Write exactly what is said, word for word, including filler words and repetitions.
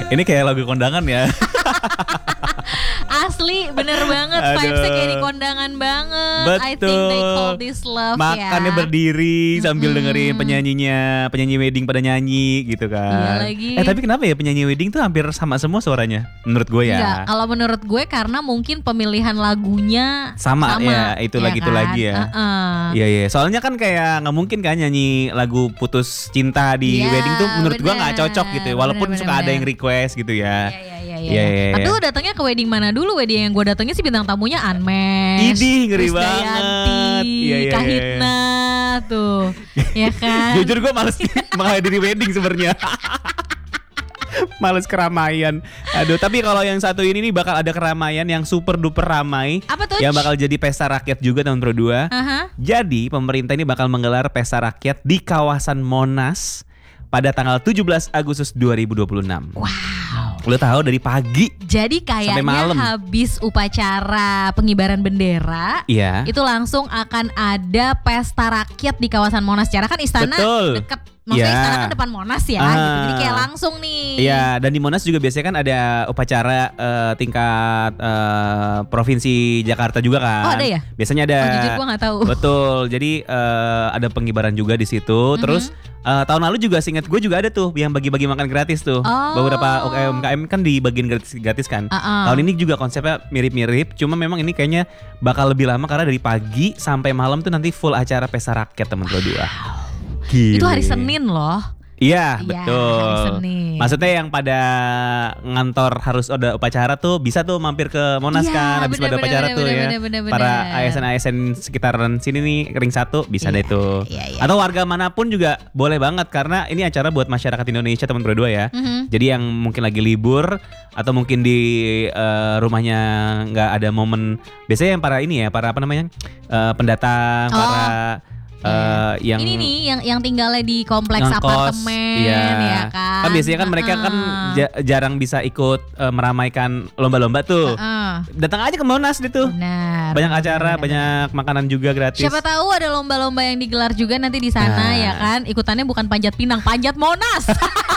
Ini kayak lagu kondangan ya. Asli bener banget, vibes-nya kayak di kondangan banget. Betul. I think they call this love. Makannya ya. berdiri sambil Mm-mm. dengerin penyanyinya, penyanyi wedding pada nyanyi gitu kan. Iya lagi. Eh tapi kenapa ya penyanyi wedding tuh hampir sama semua suaranya? Menurut gue ya. Enggak, kalau menurut gue karena mungkin pemilihan lagunya Sama, sama ya, itu lagi, itu kan? lagi ya. Uh-uh. Iya iya. Soalnya kan kayak nggak mungkin kan nyanyi lagu putus cinta di Iya, wedding tuh menurut gue nggak bener. cocok gitu. Walaupun Bener, suka bener, ada yang bener. request gitu ya. Iya, iya, iya, Iya, iya. iya, Tapi iya. lu datangnya ke wedding mana dulu? Wedding yang gue datangnya sih bintang tamunya Anmesh, Idih, ngeri Krisdayanti, banget. Iya, iya, Kahitna tuh, ya kan? Jujur gue males menghadiri wedding sebenarnya. Males keramaian. Aduh, tapi kalau yang satu ini nih bakal ada keramaian yang super duper ramai. Apa tuh? Yang bakal jadi pesta rakyat juga tahun Pro dua. Aha. Jadi pemerintah ini bakal menggelar pesta rakyat di kawasan Monas pada tanggal tujuh belas Agustus dua ribu dua puluh enam. Wow. Lo tahu dari pagi. Jadi Sampai kayaknya malam. habis upacara pengibaran bendera, Iya. itu langsung akan ada pesta rakyat di kawasan Monas. Secara kan istana Betul. deket, maksudnya Iya. istana kan depan Monas ya, Ah. gitu. Jadi kayak langsung nih. Iya, dan di Monas juga biasanya kan ada upacara eh, tingkat eh, provinsi Jakarta juga kan. Oh, ada ya? Biasanya ada. Oh, jujur gua nggak tahu. Betul. Jadi eh, ada pengibaran juga di situ. Terus eh, tahun lalu juga seingat gue juga ada tuh yang bagi-bagi makan gratis tuh. Oh. Beberapa U M K M kan dibagiin gratis-gratis kan. Uh-uh. Tahun ini juga konsepnya mirip-mirip. Cuma memang ini kayaknya bakal lebih lama karena dari pagi sampai malam tuh nanti full acara pesta rakyat teman Pro dua. Itu hari Gile. Senin loh. Iya, Iya, betul. hari Senin. Maksudnya yang pada ngantor harus ada upacara tuh bisa tuh mampir ke Monas Iya, kan habis bener, pada bener, upacara bener, tuh bener, ya. bener, bener, Para bener. A S N-A S N sekitaran sini nih ring satu bisa deh Iya, tuh. iya, iya. Atau warga manapun juga boleh banget karena ini acara buat masyarakat Indonesia teman Pro dua ya. Mhm. Jadi yang mungkin lagi libur atau mungkin di eh, rumahnya nggak ada momen, biasanya yang para ini ya, para apa namanya? eh, pendatang, Oh. para eh, yang Ini nih yang yang tinggalnya di kompleks ngekos, apartemen iya. ya kan. Kan biasanya kan mereka kan Heeh. ja- jarang bisa ikut eh, meramaikan lomba-lomba tuh. Heeh. Datang aja ke Monas deh tuh. Benar. Banyak benar, acara, benar, banyak makanan juga benar. gratis. Siapa tahu ada lomba-lomba yang digelar juga nanti di sana Nah. ya kan. Ikutannya bukan panjat pinang, panjat Monas.